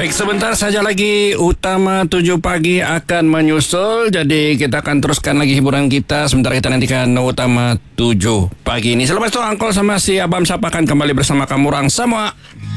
Baik, sebentar saja lagi Utama 7 pagi akan menyusul. Jadi kita akan teruskan lagi hiburan kita. Sebentar kita nantikan Utama 7 pagi ini. Selepas itu Angkol sama si Abang Sap akan kembali bersama kamu orang semua.